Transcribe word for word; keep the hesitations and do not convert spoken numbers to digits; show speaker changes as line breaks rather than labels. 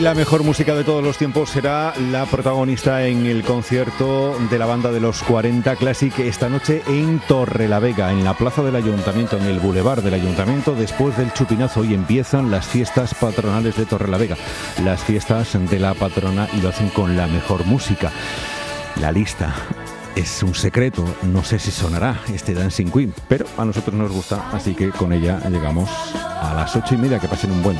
la mejor música de todos los tiempos será la protagonista en el concierto de la banda de los cuarenta Classic esta noche en Torrelavega, en la plaza del Ayuntamiento, en el Boulevard del Ayuntamiento. Después del chupinazo, hoy empiezan las fiestas patronales de Torrelavega, las fiestas de la patrona, y lo hacen con la mejor música. La lista es un secreto, no sé si sonará este Dancing Queen, pero a nosotros nos gusta, así que con ella llegamos a las ocho y media. Que pasen un buen día.